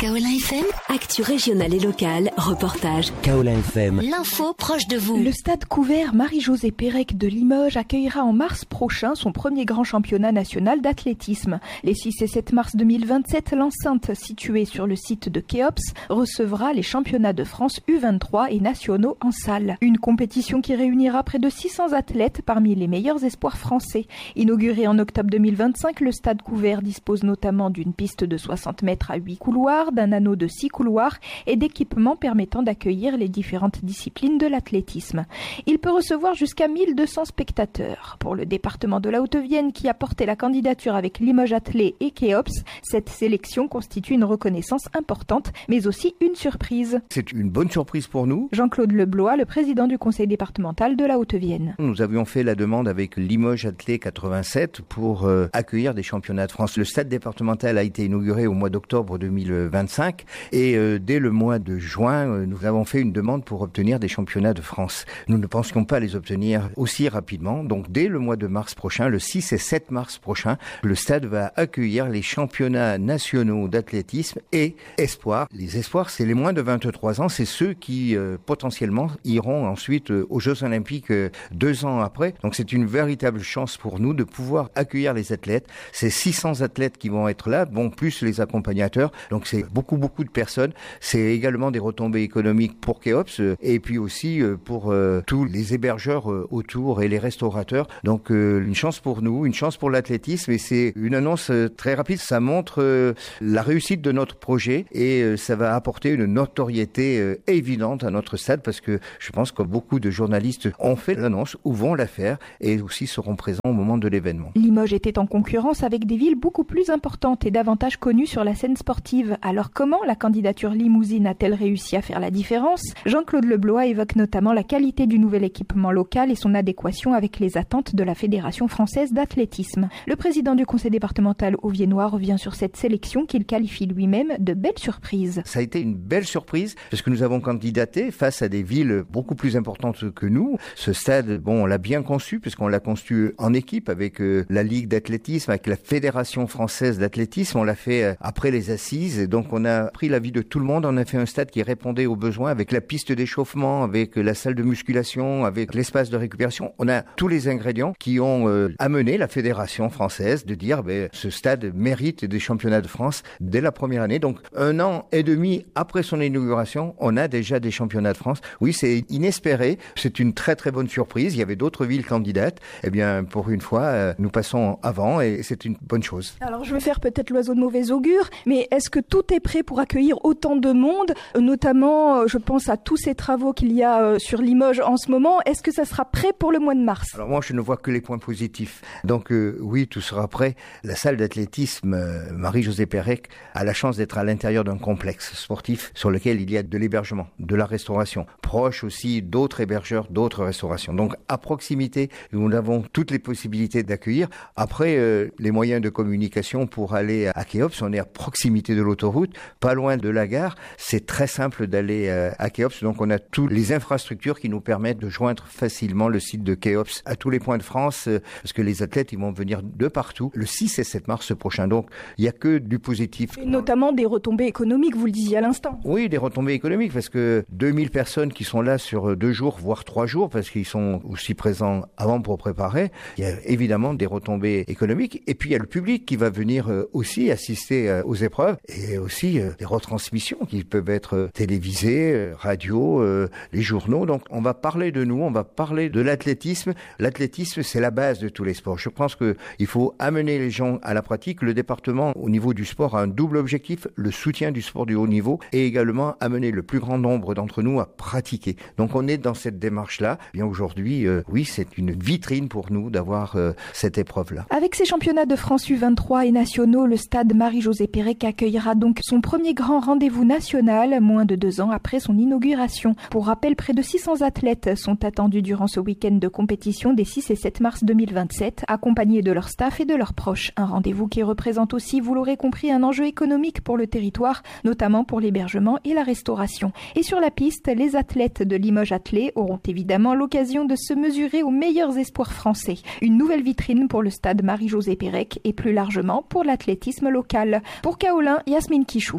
Kaolin FM, actu régionale et locale, reportage. Kaolin FM, L'info proche de vous. Le stade couvert Marie-Josée Pérec de Limoges accueillera en mars prochain son premier grand championnat national d'athlétisme. Les 6 et 7 mars 2027, l'enceinte située sur le site de Kéops recevra les championnats de France U23 et nationaux en salle. Une compétition qui réunira près de 600 athlètes parmi les meilleurs espoirs français. Inauguré en octobre 2025, le stade couvert dispose notamment d'une piste de 60 mètres à 8 couloirs, d'un anneau de 6 couloirs et d'équipements permettant d'accueillir les différentes disciplines de l'athlétisme. Il peut recevoir jusqu'à 1200 spectateurs. Pour le département de la Haute-Vienne qui a porté la candidature avec Limoges Athlé et Kéops, cette sélection constitue une reconnaissance importante, mais aussi une surprise. C'est une bonne surprise pour nous. Jean-Claude Leblois, le président du conseil départemental de la Haute-Vienne. Nous avions fait la demande avec Limoges Athlé 87 pour accueillir des championnats de France. Le stade départemental a été inauguré au mois d'octobre 2025 et dès le mois de juin, nous avons fait une demande pour obtenir des championnats de France. Nous ne pensions pas les obtenir aussi rapidement. Donc dès le mois de mars prochain, le 6 et 7 mars prochain, le stade va accueillir les championnats nationaux d'athlétisme et espoirs. Les espoirs, c'est les moins de 23 ans, c'est ceux qui potentiellement iront ensuite aux Jeux Olympiques 2 ans après. Donc c'est une véritable chance pour nous de pouvoir accueillir les athlètes. C'est 600 athlètes qui vont être là, bon, plus les accompagnateurs. Donc c'est beaucoup de personnes. C'est également des retombées économiques pour Kéops et puis aussi pour tous les hébergeurs autour et les restaurateurs. Donc une chance pour nous, une chance pour l'athlétisme et c'est une annonce très rapide. Ça montre la réussite de notre projet et ça va apporter une notoriété évidente à notre stade parce que je pense que beaucoup de journalistes ont fait l'annonce ou vont la faire et aussi seront présents au moment de l'événement. Limoges était en concurrence avec des villes beaucoup plus importantes et davantage connues sur la scène sportive. Alors comment la candidature limousine a-t-elle réussi à faire la différence? Jean-Claude Leblois évoque notamment la qualité du nouvel équipement local et son adéquation avec les attentes de la Fédération française d'athlétisme. Le président du conseil départemental haut-viennois revient sur cette sélection qu'il qualifie lui-même de belle surprise. Ça a été une belle surprise parce que nous avons candidaté face à des villes beaucoup plus importantes que nous. Ce stade, bon, on l'a bien conçu puisqu'on l'a conçu en équipe avec la Ligue d'athlétisme, avec la Fédération française d'athlétisme. On l'a fait après les assises. Et donc on a pris l'avis de tout le monde. On a fait un stade qui répondait aux besoins avec la piste d'échauffement, avec la salle de musculation, avec l'espace de récupération. On a tous les ingrédients qui ont amené la Fédération française de dire ce stade mérite des championnats de France dès la première année. Donc 1 an et demi après son inauguration, on a déjà des championnats de France. Oui, c'est inespéré. C'est une très bonne surprise. Il y avait d'autres villes candidates. Eh bien, pour une fois, nous passons avant et c'est une bonne chose. Alors, je vais faire peut-être l'oiseau de mauvais augure, mais est-ce que tout est prêt pour accueillir autant de monde, notamment, je pense à tous ces travaux qu'il y a sur Limoges en ce moment. Est-ce que ça sera prêt pour le mois de mars? Alors moi, je ne vois que les points positifs. Donc oui, tout sera prêt. La salle d'athlétisme Marie-Josée Pérec a la chance d'être à l'intérieur d'un complexe sportif sur lequel il y a de l'hébergement, de la restauration, proche aussi d'autres hébergeurs, d'autres restaurations. Donc à proximité, nous avons toutes les possibilités d'accueillir. Après, les moyens de communication pour aller à Kéops, on est à proximité de l'autoroute, pas loin de la gare. C'est très simple d'aller à Kéops. Donc on a toutes les infrastructures qui nous permettent de joindre facilement le site de Kéops à tous les points de France parce que les athlètes ils vont venir de partout le 6 et 7 mars prochain. Donc il n'y a que du positif. Et notamment des retombées économiques, vous le disiez à l'instant. Oui, des retombées économiques parce que 2000 personnes qui sont là sur 2 jours, voire 3 jours parce qu'ils sont aussi présents avant pour préparer. Il y a évidemment des retombées économiques et puis il y a le public qui va venir aussi assister aux épreuves et aussi des retransmissions qui peuvent être télévisées, radio, les journaux. Donc on va parler de nous, on va parler de l'athlétisme. L'athlétisme, c'est la base de tous les sports. Je pense qu'il faut amener les gens à la pratique. Le département, au niveau du sport, a un double objectif, le soutien du sport du haut niveau et également amener le plus grand nombre d'entre nous à pratiquer. Donc on est dans cette démarche-là. Bien aujourd'hui, oui, c'est une vitrine pour nous d'avoir cette épreuve-là. Avec ces championnats de France U23 et nationaux, le stade Marie-Josée Pérec accueillera donc son premier grand rendez-vous national, moins de 2 ans après son inauguration. Pour rappel, près de 600 athlètes sont attendus durant ce week-end de compétition des 6 et 7 mars 2027, accompagnés de leur staff et de leurs proches. Un rendez-vous qui représente aussi, vous l'aurez compris, un enjeu économique pour le territoire, notamment pour l'hébergement et la restauration. Et sur la piste, les athlètes de Limoges Athlé auront évidemment l'occasion de se mesurer aux meilleurs espoirs français. Une nouvelle vitrine pour le stade Marie-Josée Pérec et plus largement pour l'athlétisme local. Pour Kaolin, Yasmine Kichou.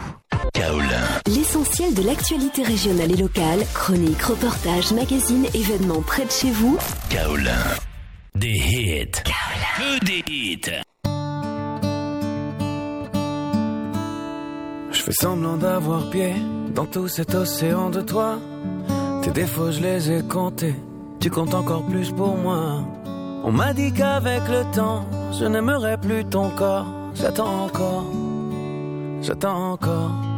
Kaolin. L'essentiel de l'actualité régionale et locale, chroniques, reportages, magazines, événements près de chez vous. Kaolin. Des hits. Kaolin. Que des hits. Je fais semblant d'avoir pied dans tout cet océan de toi. Tes défauts je les ai comptés, tu comptes encore plus pour moi. On m'a dit qu'avec le temps, je n'aimerais plus ton corps. J'attends encore, j'attends encore.